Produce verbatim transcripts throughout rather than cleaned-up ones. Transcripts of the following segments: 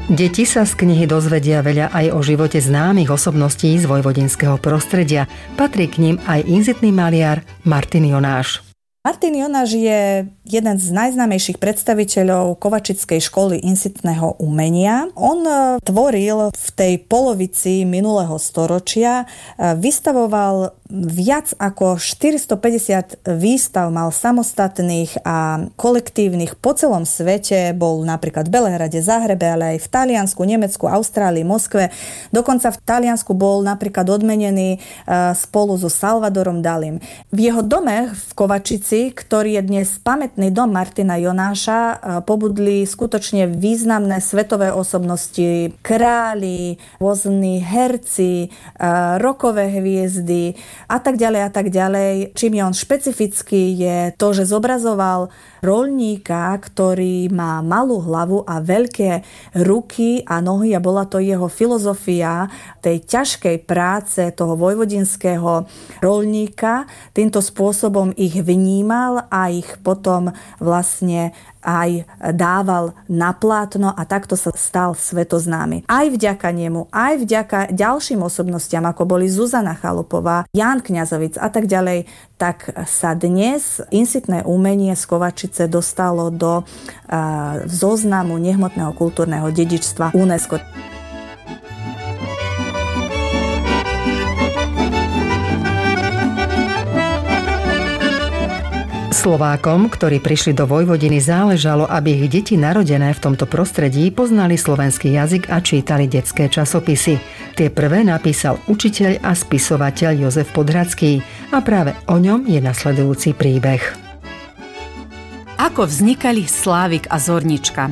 Deti sa z knihy dozvedia veľa aj o živote známych osobností z vojvodinského prostredia. Patrí k ním aj inzitný maliar Martin Jonáš. Martin Jonáš je jeden z najznámejších predstaviteľov kovačickej školy insitného umenia. On tvoril v tej polovici minulého storočia, vystavoval viac ako štyristopäťdesiat výstav, mal samostatných a kolektívnych po celom svete. Bol napríklad v Belehrade, Záhrebe, ale aj v Taliansku, Nemecku, Austrálii, Moskve. Dokonca v Taliansku bol napríklad odmenený spolu so Salvadorom Dalim. V jeho dome v Kovačici, ktorý je dnes pamätný dom Martina Jonáša, pobudli skutočne významné svetové osobnosti, králi, rôzni herci, rockové hviezdy a tak ďalej a tak ďalej. Čím je on špecifický, je to, že zobrazoval roľníka, ktorý má malú hlavu a veľké ruky a nohy, a bola to jeho filozofia tej ťažkej práce toho vojvodinského roľníka. Týmto spôsobom ich vnímal a ich potom vlastne aj dával na plátno a takto sa stal svetoznámy. Aj vďaka nemu, aj vďaka ďalším osobnostiam, ako boli Zuzana Chalupová, Ján Kňazovic a tak ďalej, tak sa dnes insitné umenie z Kovačice dostalo do uh, zoznamu nehmotného kultúrneho dedičstva UNESCO. Slovákom, ktorí prišli do Vojvodiny, záležalo, aby ich deti narodené v tomto prostredí poznali slovenský jazyk a čítali detské časopisy. Tie prvé napísal učiteľ a spisovateľ Jozef Podhradský a práve o ňom je nasledujúci príbeh. Ako vznikali Slávik a Zornička.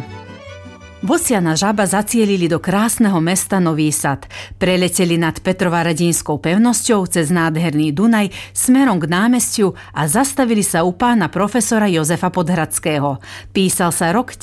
Bosiana žaba zacielili do krásneho mesta Nový Sad. Preleteli nad Petrovaradínskou pevnosťou cez nádherný Dunaj smerom k námestiu a zastavili sa u pána profesora Jozefa Podhradského. Písal sa rok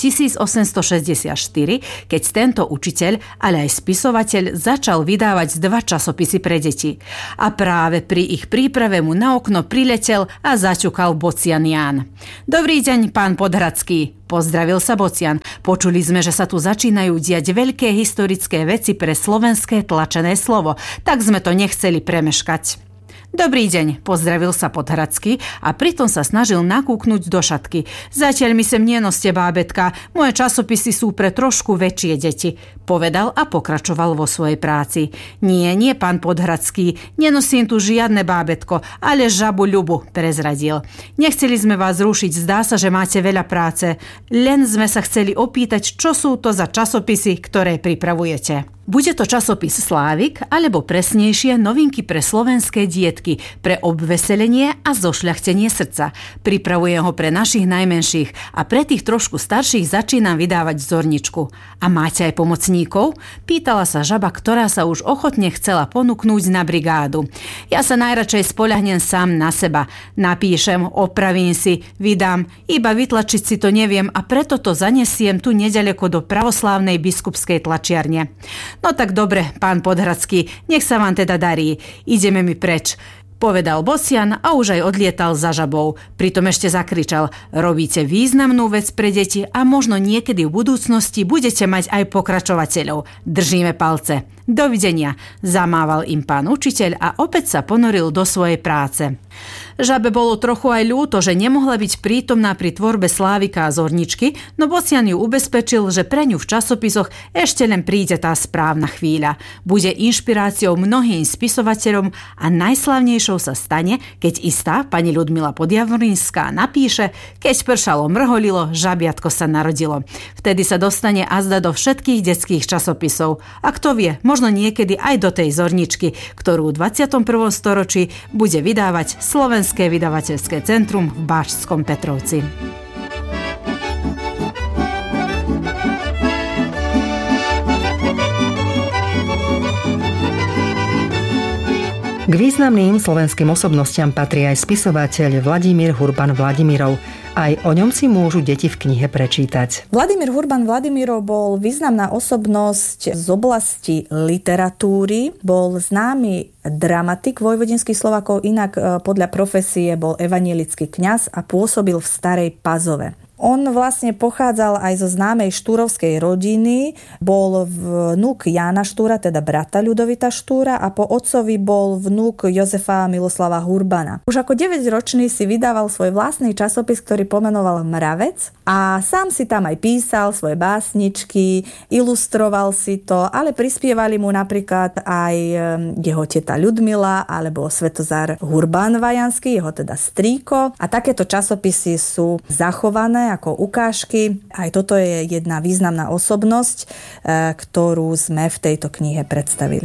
tisícosemstošesťdesiatštyri, keď tento učiteľ, ale aj spisovateľ začal vydávať dva časopisy pre deti. A práve pri ich príprave mu na okno priletel a zaťukal Bocian Ján. Dobrý deň, pán Podhradský. Pozdravil sa Bocian. Počuli sme, že sa tu začínajú diať veľké historické veci pre slovenské tlačené slovo, tak sme to nechceli premeškať. Dobrý deň, pozdravil sa Podhradský a pritom sa snažil nakúknuť do šatky. Zatiaľ mi sem nenoste, bábetka, moje časopisy sú pre trošku väčšie deti, povedal a pokračoval vo svojej práci. Nie, nie, pán Podhradský, nenosím tu žiadne bábetko, ale žabu Ľubu, prezradil. Nechceli sme vás rušiť, zdá sa, že máte veľa práce. Len sme sa chceli opýtať, čo sú to za časopisy, ktoré pripravujete. Bude to časopis Slávik, alebo presnejšie novinky pre slovenské dietky, pre obveselenie a zošľachtenie srdca. Pripravujem ho pre našich najmenších a pre tých trošku starších začínam vydávať Zorničku. A máte aj pomocníkov? Pýtala sa žaba, ktorá sa už ochotne chcela ponúknúť na brigádu. Ja sa najradšej spoľahnem sám na seba. Napíšem, opravím si, vydám, iba vytlačiť si to neviem a preto to zanesiem tu neďaleko do pravoslávnej biskupskej tlačiarne. No tak dobre, pán Podhradský, nech sa vám teda darí. Ideme mi preč, povedal Bocian a už aj odlietal za žabou. Pritom ešte zakričal: robíte významnú vec pre deti a možno niekedy v budúcnosti budete mať aj pokračovateľov. Držíme palce. Dovidenia, zamával im pán učiteľ a opäť sa ponoril do svojej práce. Žabe bolo trochu aj ľúto, že nemohla byť prítomná pri tvorbe Slávika a Zorničky, no Bocian ju ubezpečil, že pre ňu v časopisoch ešte len príde tá správna chvíľa. Bude inšpiráciou mnohým spisovateľom a najslavnejšou sa stane, keď istá pani Ľudmila Podjavorinská napíše: keď pršalo mrholilo, žabiatko sa narodilo. Vtedy sa dostane azda do všetkých detských časopisov. A kto vie, možno niekedy aj do tej Zorničky, ktorú v dvadsiatom prvom storočí bude vydávať Slovenské vydavateľské centrum v Báčskom Petrovci. K významným slovenským osobnostiam patrí aj spisovateľ Vladimír Hurban Vladimirov. Aj o ňom si môžu deti v knihe prečítať. Vladimír Hurban Vladimirov bol významná osobnosť z oblasti literatúry. Bol známy dramatik vojvodinských Slovákov, inak podľa profesie bol evanjelický kňaz a pôsobil v Starej Pazove. On vlastne pochádzal aj zo známej štúrovskej rodiny, bol vnuk Jána Štúra, teda brata Ľudovita Štúra, a po otcovi bol vnuk Jozefa Miloslava Hurbana. Už ako deväťročný si vydával svoj vlastný časopis, ktorý pomenoval Mravec, a sám si tam aj písal svoje básničky, ilustroval si to, ale prispievali mu napríklad aj jeho teta Ľudmila alebo Svetozár Hurban Vajanský, jeho teda strýko, a takéto časopisy sú zachované ako ukážky. Aj toto je jedna významná osobnosť, ktorú sme v tejto knihe predstavili.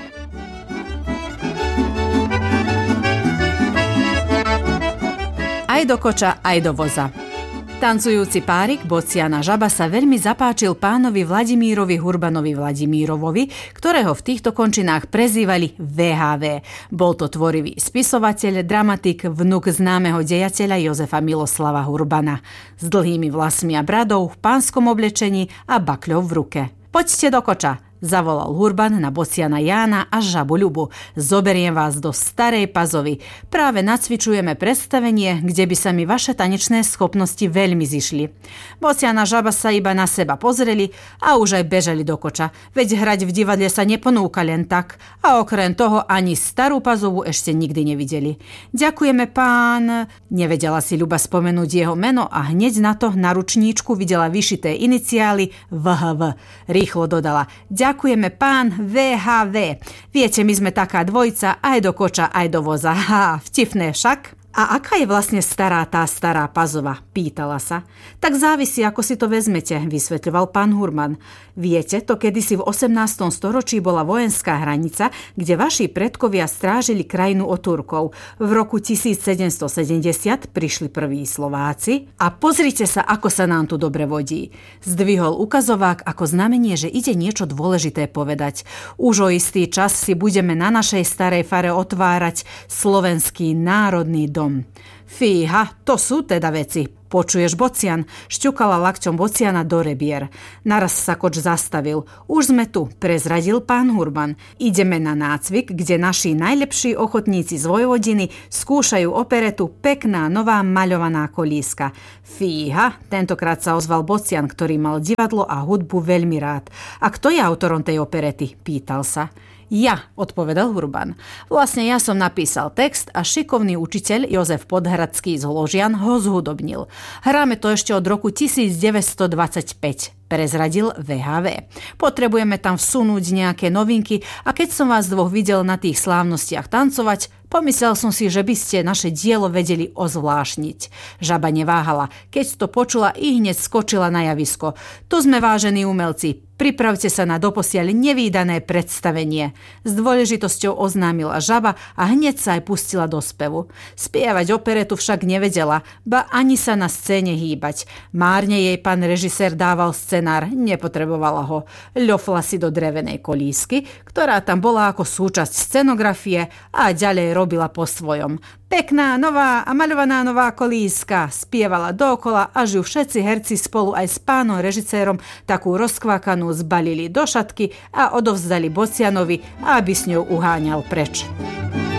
Aj do koča, aj do voza. Tancujúci párik Bocian a žaba sa veľmi zapáčil pánovi Vladimírovi Hurbanovi Vladimírovovi, ktorého v týchto končinách prezývali vé há vé. Bol to tvorivý spisovateľ, dramatik, vnuk známeho dejateľa Jozefa Miloslava Hurbana. S dlhými vlasmi a bradou, v pánskom oblečení a bakľou v ruke. Poďte do koča, zavolal Hurban na Bociana Jána a žabu Ľubu. Zoberiem vás do Starej Pazovy. Práve nacvičujeme predstavenie, kde by sa mi vaše tanečné schopnosti veľmi zišli. Bocian a žaba sa iba na seba pozreli a už aj bežali do koča, veď hrať v divadle sa neponúka len tak, a okrem toho ani Starú Pazovu ešte nikdy nevideli. Ďakujeme, pán... Nevedela si Ľuba spomenúť jeho meno a hneď na to na ručníčku videla vyšité iniciály vé há vé. Rýchlo dodala: Ďakujeme, pán vé há vé. Viete, my sme taká dvojica, aj do koča, aj do voza. Ha, vtipné však. A aká je vlastne stará tá Stará Pazova? Pýtala sa. Tak závisí, ako si to vezmete, vysvetľoval pán Hurban. Viete, to kedysi v osemnástom storočí bola vojenská hranica, kde vaši predkovia strážili krajinu od Turkov. V roku tisícsedemstosedemdesiat prišli prví Slováci a pozrite sa, ako sa nám tu dobre vodí. Zdvihol ukazovák ako znamenie, že ide niečo dôležité povedať. Už o istý čas si budeme na našej starej fare otvárať Slovenský národný dom. Fíha, to sú teda veci. Počuješ, Bocian? Šťukala lakťom Bociana do rebier. Naraz sa koč zastavil. Už sme tu, prezradil pán Hurban. Ideme na nácvik, kde naši najlepší ochotníci z Vojvodiny skúšajú operetu Pekná nová maľovaná kolíska. Fíha, tentokrát sa ozval Bocian, ktorý mal divadlo a hudbu veľmi rád. A kto je autorom tej operety? Pýtal sa. Ja, odpovedal Hurban. Vlastne ja som napísal text a šikovný učiteľ Jozef Podhradský z Hložian ho zhudobnil. Hráme to ešte od roku tisícdeväťstodvadsaťpäť. Prezradil vé há vé. Potrebujeme tam vsunúť nejaké novinky a keď som vás dvoch videl na tých slávnostiach tancovať, pomyslel som si, že by ste naše dielo vedeli ozvláštniť. Žaba neváhala. Keď to počula, i hneď skočila na javisko. Tu sme, vážení umelci. Pripravte sa na doposiaľ nevídané predstavenie. S dôležitosťou oznámila žaba a hneď sa aj pustila do spevu. Spievať operetu však nevedela, ba ani sa na scéne hýbať. Márne jej pán režisér dával scenár, nepotrebovala ho. Ľofla si do drevenej kolísky, ktorá tam bola ako súčasť scenografie, a ďalej robila po svojom. Pekná, nová a maľovaná nová kolíska, spievala dookola, až ju všetci herci spolu aj s pánom režisérom takú rozkvákanú zbalili do šatky a odovzdali Bocianovi, aby s ňou uháňal preč.